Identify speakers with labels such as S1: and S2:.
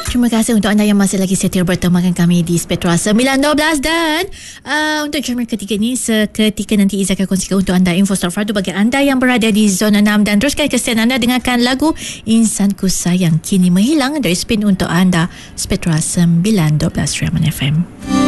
S1: Terima kasih untuk anda yang masih lagi setia bertemu dengan kami di Spectra 912 dan untuk jam ketiga ni seketika nanti Izzah akan kongsikan untuk anda info terpadu bagi anda yang berada di zona 6 dan teruskan kesetiaan anda dengarkan lagu Insanku Sayang kini menghilang dari spin untuk anda Spectra 912 Rehman FM.